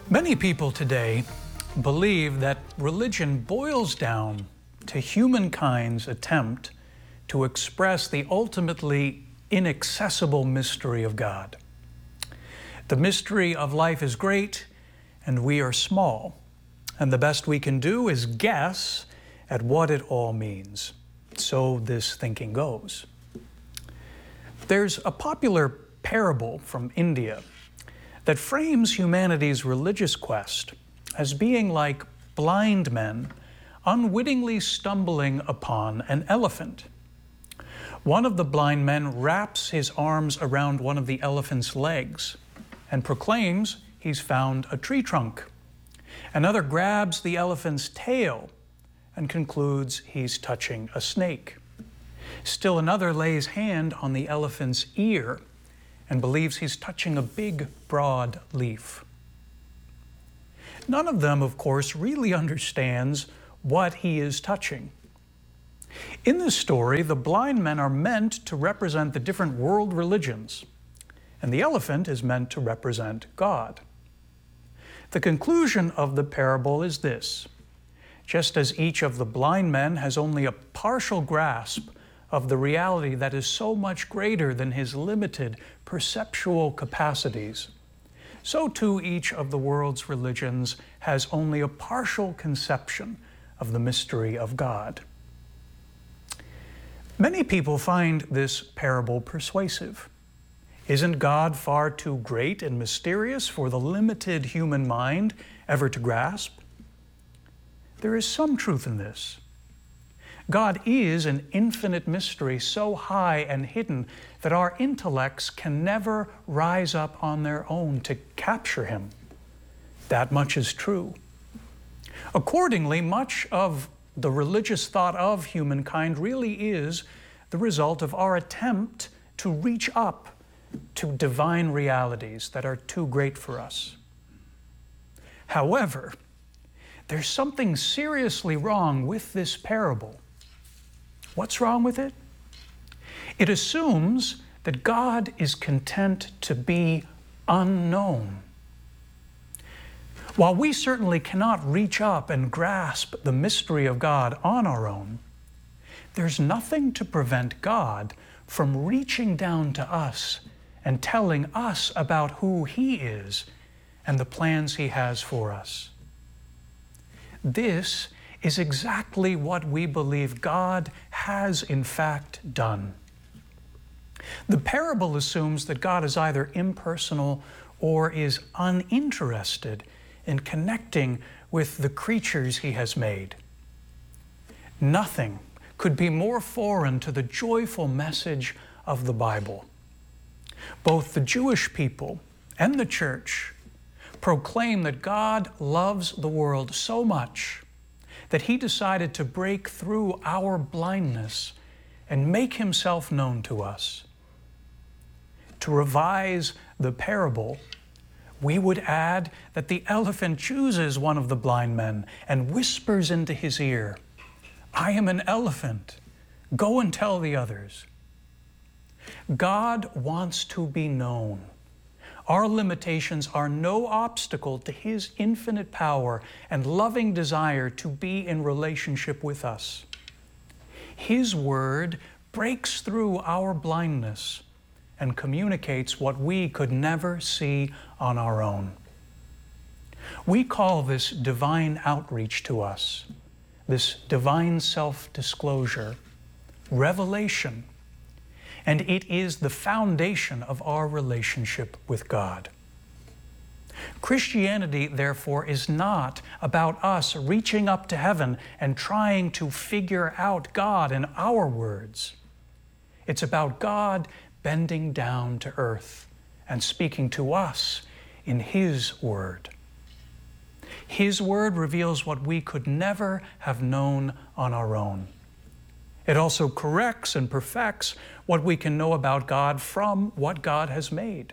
Many people today believe that religion boils down to humankind's attempt to express the ultimately inaccessible mystery of God. The mystery of life is great and we are small, and the best we can do is guess at what it all means. So this thinking goes. There's a popular parable from India that frames humanity's religious quest as being like blind men unwittingly stumbling upon an elephant. One of the blind men wraps his arms around one of the elephant's legs and proclaims he's found a tree trunk. Another grabs the elephant's tail and concludes he's touching a snake. Still another lays hand on the elephant's ear and believes he's touching a big, broad leaf. None of them, of course, really understands what he is touching. In this story, the blind men are meant to represent the different world religions, and the elephant is meant to represent God. The conclusion of the parable is this: just as each of the blind men has only a partial grasp of the reality that is so much greater than his limited perceptual capacities, so too each of the world's religions has only a partial conception of the mystery of God. Many people find this parable persuasive. Isn't God far too great and mysterious for the limited human mind ever to grasp? There is some truth in this. God is an infinite mystery so high and hidden that our intellects can never rise up on their own to capture him. That much is true. Accordingly, much of the religious thought of humankind really is the result of our attempt to reach up to divine realities that are too great for us. However, there's something seriously wrong with this parable. What's wrong with it? It assumes that God is content to be unknown. While we certainly cannot reach up and grasp the mystery of God on our own, there's nothing to prevent God from reaching down to us and telling us about who He is and the plans He has for us. This is exactly what we believe God has in fact done. The parable assumes that God is either impersonal or is uninterested in connecting with the creatures He has made. Nothing could be more foreign to the joyful message of the Bible. Both the Jewish people and the church proclaim that God loves the world so much that He decided to break through our blindness and make Himself known to us. To revise the parable, we would add that the elephant chooses one of the blind men and whispers into his ear, "I am an elephant. Go and tell the others." God wants to be known. Our limitations are no obstacle to His infinite power and loving desire to be in relationship with us. His word breaks through our blindness and communicates what we could never see on our own. We call this divine outreach to us, this divine self-disclosure, revelation, and it is the foundation of our relationship with God. Christianity, therefore, is not about us reaching up to heaven and trying to figure out God in our words. It's about God bending down to earth and speaking to us in His Word. His Word reveals what we could never have known on our own. It also corrects and perfects what we can know about God from what God has made.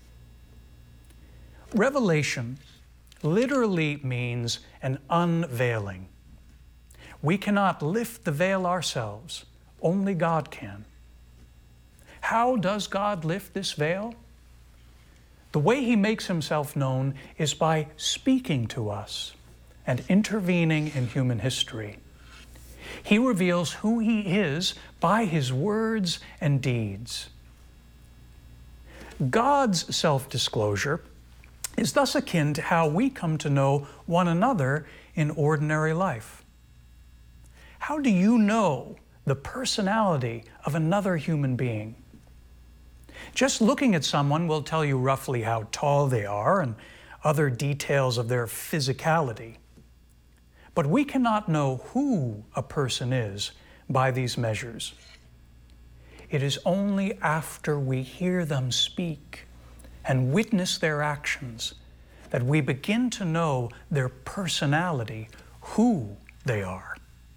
Revelation literally means an unveiling. We cannot lift the veil ourselves. Only God can. How does God lift this veil? The way he makes himself known is by speaking to us and intervening in human history. He reveals who he is by his words and deeds. God's self-disclosure is thus akin to how we come to know one another in ordinary life. How do you know the personality of another human being? Just looking at someone will tell you roughly how tall they are and other details of their physicality. But we cannot know who a person is by these measures. It is only after we hear them speak and witness their actions that we begin to know their personality, who they are.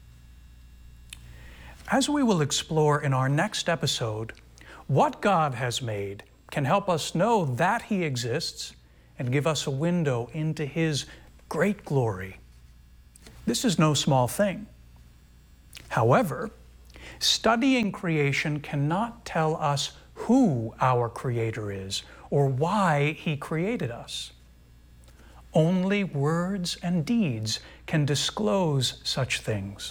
As we will explore in our next episode, what God has made can help us know that He exists and give us a window into His great glory. This is no small thing. However, studying creation cannot tell us who our Creator is or why He created us. Only words and deeds can disclose such things.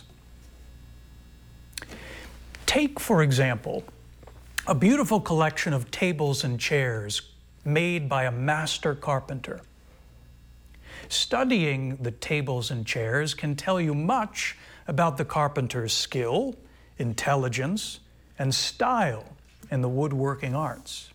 Take, for example, a beautiful collection of tables and chairs made by a master carpenter. Studying the tables and chairs can tell you much about the carpenter's skill, intelligence, and style in the woodworking arts.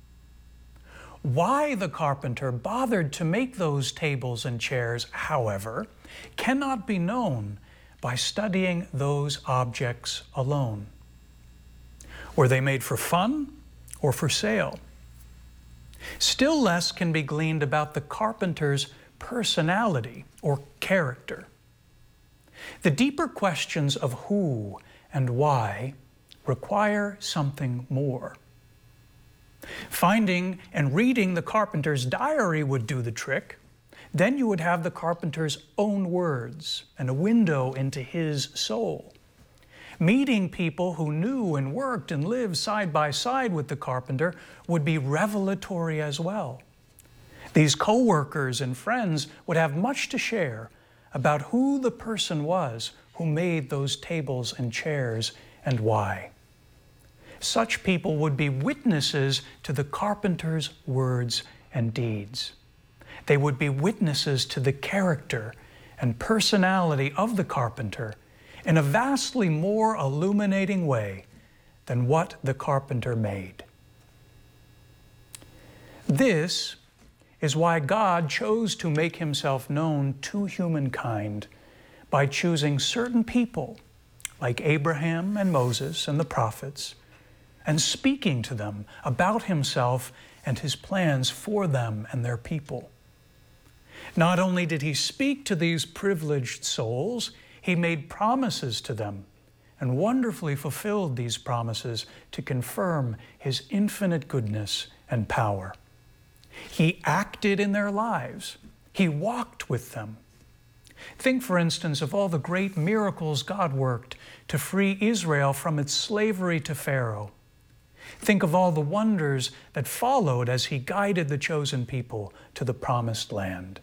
Why the carpenter bothered to make those tables and chairs, however, cannot be known by studying those objects alone. Were they made for fun or for sale? Still less can be gleaned about the carpenter's personality or character. The deeper questions of who and why require something more. Finding and reading the carpenter's diary would do the trick. Then you would have the carpenter's own words and a window into his soul. Meeting people who knew and worked and lived side by side with the carpenter would be revelatory as well. These co-workers and friends would have much to share about who the person was who made those tables and chairs and why. Such people would be witnesses to the carpenter's words and deeds. They would be witnesses to the character and personality of the carpenter in a vastly more illuminating way than what the carpenter made. This is why God chose to make Himself known to humankind by choosing certain people like Abraham and Moses and the prophets and speaking to them about Himself and His plans for them and their people. Not only did He speak to these privileged souls, He made promises to them and wonderfully fulfilled these promises to confirm His infinite goodness and power. He acted in their lives. He walked with them. Think, for instance, of all the great miracles God worked to free Israel from its slavery to Pharaoh. Think of all the wonders that followed as He guided the chosen people to the promised land.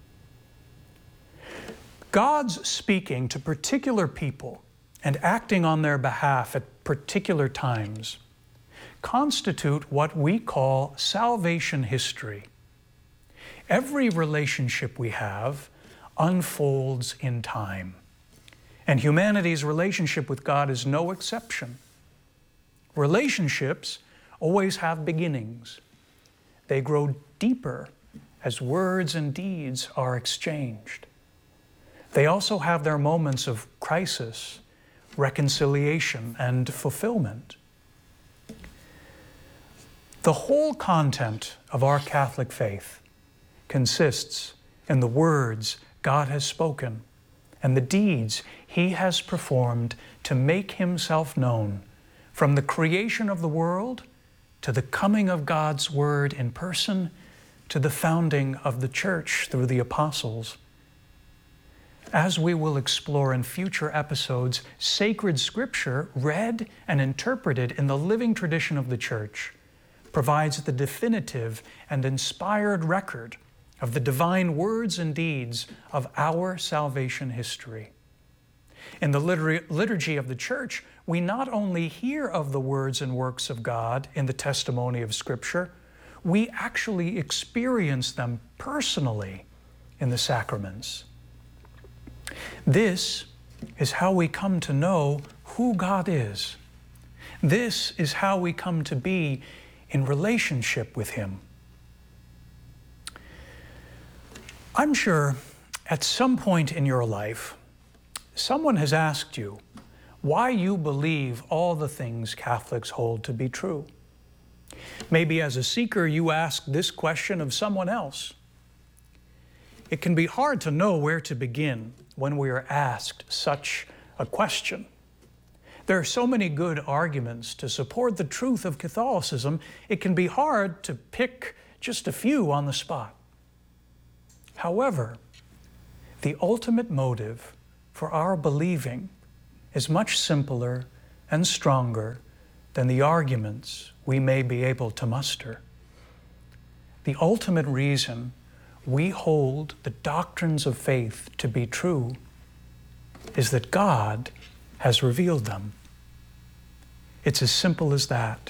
God's speaking to particular people and acting on their behalf at particular times constitute what we call salvation history. Every relationship we have unfolds in time, and humanity's relationship with God is no exception. Relationships always have beginnings. They grow deeper as words and deeds are exchanged. They also have their moments of crisis, reconciliation, and fulfillment. The whole content of our Catholic faith consists in the words God has spoken and the deeds He has performed to make Himself known, from the creation of the world to the coming of God's Word in person to the founding of the Church through the apostles. As we will explore in future episodes, sacred Scripture read and interpreted in the living tradition of the Church provides the definitive and inspired record of the divine words and deeds of our salvation history. In the liturgy of the Church, we not only hear of the words and works of God in the testimony of Scripture, we actually experience them personally in the sacraments. This is how we come to know who God is. This is how we come to be in relationship with Him. I'm sure at some point in your life, someone has asked you why you believe all the things Catholics hold to be true. Maybe as a seeker, you ask this question of someone else. It can be hard to know where to begin when we are asked such a question. There are so many good arguments to support the truth of Catholicism, it can be hard to pick just a few on the spot. However, the ultimate motive for our believing is much simpler and stronger than the arguments we may be able to muster. The ultimate reason we hold the doctrines of faith to be true is that God has revealed them. It's as simple as that.